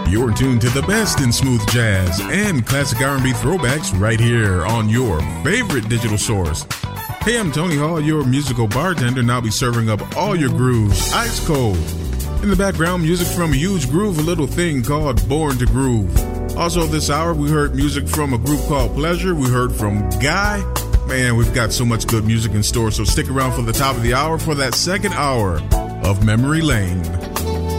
You're tuned to the best in smooth jazz and classic R&B throwbacks right here on your favorite digital source. Hey, I'm Tony Hall, your musical bartender, and I'll be serving up all your grooves, ice cold. In the background, music from a huge groove, a little thing called Born to Groove. Also this hour, we heard music from a group called Pleasure. We heard from Guy. Man, we've got so much good music in store, so stick around for the top of the hour for that second hour of Memory Lane.